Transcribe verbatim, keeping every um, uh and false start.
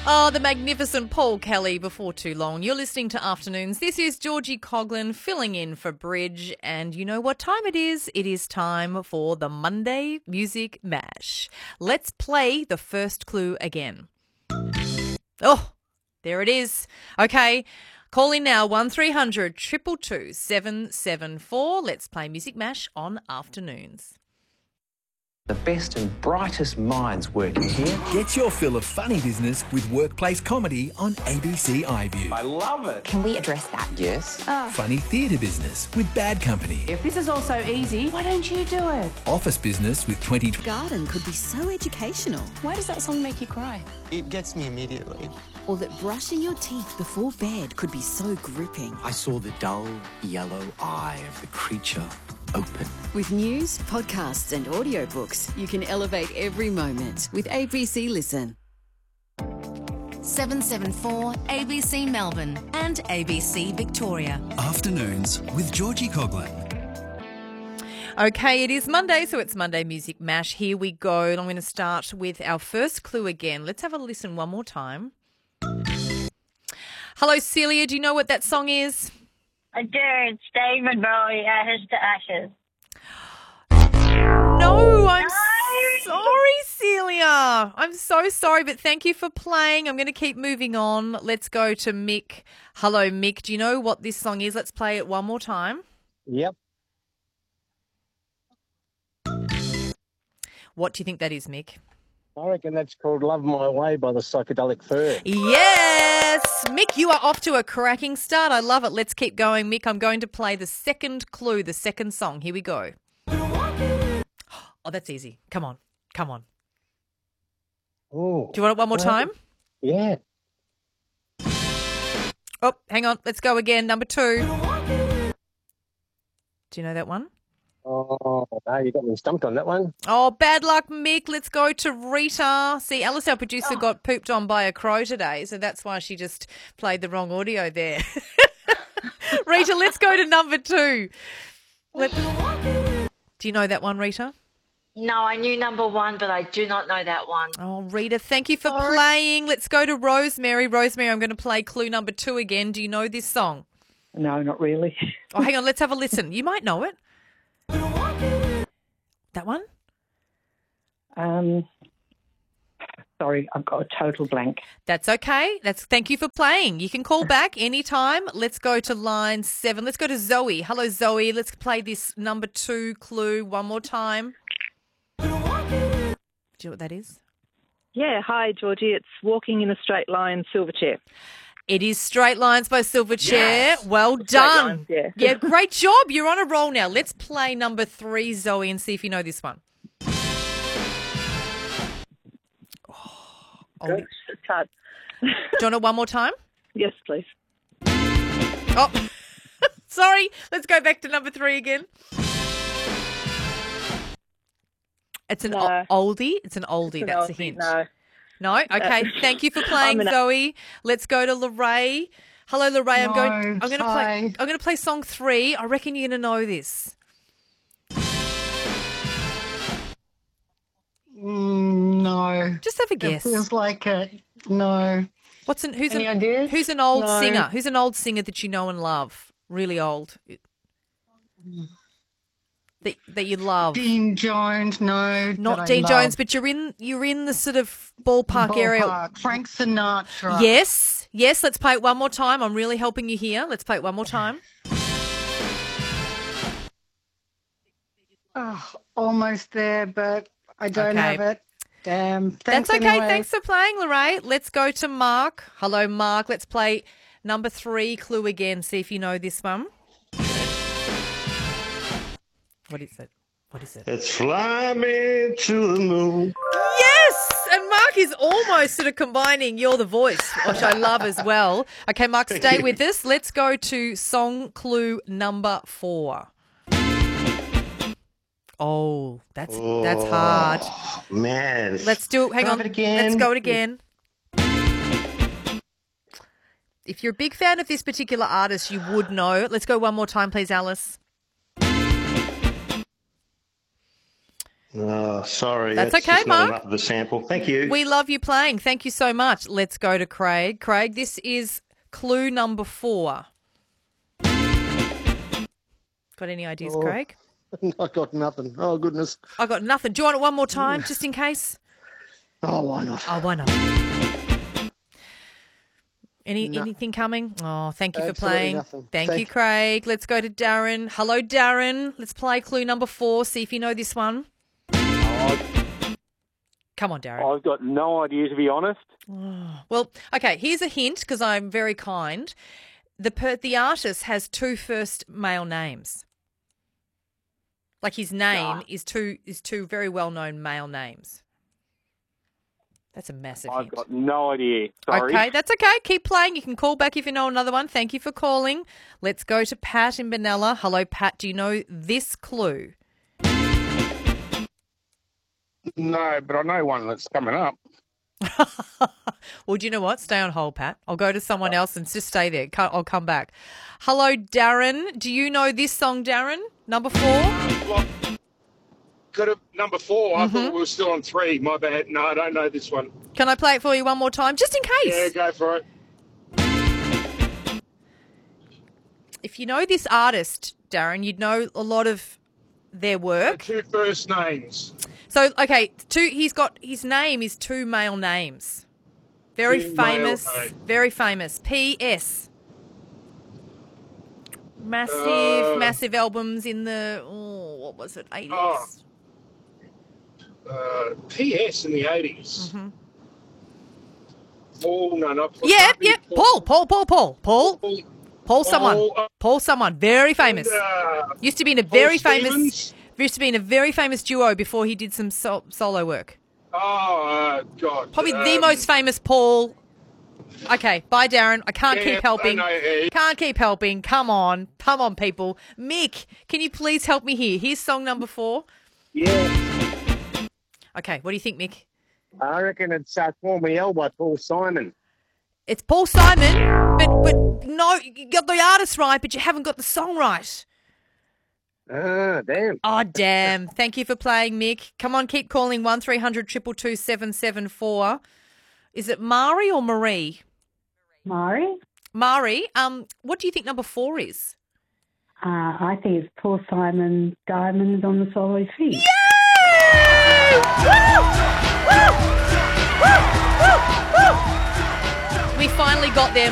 Oh, the magnificent Paul Kelly before too long. You're listening to Afternoons. This is Georgie Coughlin filling in for Bridge. And you know what time it is? It is time for the Monday Music Mash. Let's play the first clue again. Oh, there it is. Okay, call in now, one three hundred two two two seven seven four. Let's play Music Mash on Afternoons. The best and brightest minds working here. Get your fill of funny business with workplace comedy on A B C iView. I love it. Can we address that? Yes. Funny theatre business with Bad Company. If this is all so easy, why don't you do it? Office business with twenty... Garden could be so educational. Why does that song make you cry? It gets me immediately. Or that brushing your teeth before bed could be so gripping. I saw the dull yellow eye of the creature open. With news, podcasts and audiobooks, you can elevate every moment with A B C Listen. seven seven four A B C Melbourne and A B C Victoria. Afternoons with Georgie Coughlin. Okay, it is Monday, so it's Monday Music Mash. Here we go. And I'm going to start with our first clue again. Let's have a listen one more time. Hello, Celia. Do you know what that song is? I do. It's David Bowie, Ashes to Ashes. No, I'm No. sorry, Celia. I'm so sorry, but thank you for playing. I'm going to keep moving on. Let's go to Mick. Hello, Mick. Do you know what this song is? Let's play it one more time. Yep. What do you think that is, Mick? I reckon that's called Love My Way by the Psychedelic Fur. Yes! Mick, you are off to a cracking start. I love it. Let's keep going. Mick, I'm going to play the second clue, the second song. Here we go. Oh, that's easy. Come on. Come on. Ooh. Do you want it one more time? Yeah. Oh, hang on. Let's go again. Number two. Do you know that one? Oh, no, you got me stumped on that one. Oh, bad luck, Mick. Let's go to Rita. See, Alice, our producer, got pooped on by a crow today, so that's why she just played the wrong audio there. Rita, let's go to number two. Let... Do you know that one, Rita? No, I knew number one, but I do not know that one. Oh, Rita, thank you for playing. Let's go to Rosemary. Rosemary, I'm going to play clue number two again. Do you know this song? No, not really. Oh, hang on. Let's have a listen. You might know it. That one? Um, sorry, I've got a total blank. That's okay. That's thank you for playing. You can call back anytime. Let's go to line seven. Let's go to Zoe. Hello, Zoe. Let's play this number two clue one more time. Do you know what that is? Yeah, hi, Georgie. It's Walking in a Straight Line, Silverchair. It is Straight Lines by Silverchair. Yes. Well Straight done. Lines, yeah. Yeah, great job. You're on a roll now. Let's play number three, Zoe, and see if you know this one. Oh, Gosh, it's hard. do you want it one more time? Yes, please. Oh, sorry. Let's go back to number three again. It's an No. o- oldie. It's an oldie. It's an That's a oldie, hint. No. No? Okay. Thank you for playing, I'm an- Zoe. Let's go to Lorraine. Hello, Lorraine. I'm going. No, I'm going to hi. play. I'm going to play song three. I reckon you're going to know this. Mm, no. Just have a It guess. feels like a no. What's an who's Any an ideas? who's an old No. singer? Who's an old singer that you know and love? Really old. That that you love. Dean Jones, no. Not that I Dean love. Jones, but you're in you're in the sort of ballpark, area. Ballpark. Frank Sinatra. Yes, yes. Let's play it one more time. I'm really helping you here. Let's play it one more time. Oh, almost there, but I don't Okay. have it. Damn. Thanks That's okay. anyway. Thanks for playing, Lorraine. Let's go to Mark. Hello, Mark. Let's play number three clue again. See if you know this one. What is it? What is it? It's Fly Me to the Moon. Yes! And Mark is almost sort of combining You're the Voice, which I love as well. Okay, Mark, stay with us. Let's go to song clue number four. Oh, that's that's hard. Man. Let's do it. Hang Try on. it again. Let's go it again. If you're a big fan of this particular artist, you would know. Let's go one more time, please, Alice. Oh, sorry. That's That's okay, just not Mark. enough of a sample. Thank you. We love you playing. Thank you so much. Let's go to Craig. Craig, this is clue number four. Got any ideas, Oh. Craig? I got nothing. Oh, goodness. I got nothing. Do you want it one more time, just in case? Oh, why not? Oh, why not? Any No. anything coming? Oh, thank you for Absolutely playing. nothing. Thank, Thank you, Craig. Let's go to Darren. Hello, Darren. Let's play clue number four. See if you know this one. Come on, Darren. I've got no idea, to be honest. Well, okay, here's a hint because I'm very kind. The per- the artist has two first male names. Like his name Nah. is two is two very well-known male names. That's a massive I've hint. got no idea. Sorry. Okay, that's okay. Keep playing. You can call back if you know another one. Thank you for calling. Let's go to Pat in Benalla. Hello, Pat. Do you know this clue? No, but I know one that's coming up. Well, do you know what? Stay on hold, Pat. I'll go to someone else and just stay there. Co- I'll come back. Hello, Darren. Do you know this song, Darren? Number four? Could have number four. I Mm-hmm. thought we were still on three. My bad. No, I don't know this one. Can I play it for you one more time, just in case? Yeah, go for it. If you know this artist, Darren, you'd know a lot of their work. Two first names. So, okay, two. He's got his name is two male names. Very Two male famous. names. Very famous. P S. Massive, Uh, massive albums in the oh, what was it? Eighties. Oh. Uh, P S in the eighties. Mm-hmm. Paul, no, not Paul. Yeah, yeah. Paul, Paul, Paul, Paul, Paul, Paul, Paul. Someone. Paul, uh, Paul. Someone. Very famous. uh, Used to be in a Paul very famous. Stevens? Used to be in a very famous duo before he did some so- solo work. Oh, uh, God. Probably the um, most famous Paul. Okay, bye, Darren. I can't Yeah, keep helping. I know, yeah. Can't keep helping. Come on. Come on, people. Mick, can you please help me here? Here's song number four. Yeah, Okay, what do you think, Mick? I reckon it's uh, Call Me Elle by Paul Simon. It's Paul Simon, but but no, you got the artist right, but you haven't got the song right. Ah, damn. Oh, damn. Thank you for playing, Mick. Come on, keep calling one three hundred two two two seven seven four. Is it Mari or Marie? Mari? Mari, um, what do you think number four is? Uh, I think it's Paul Simon, Diamonds on the Solo Feet. Yay! Woo! Woo! Woo! Woo! Woo! We finally got there,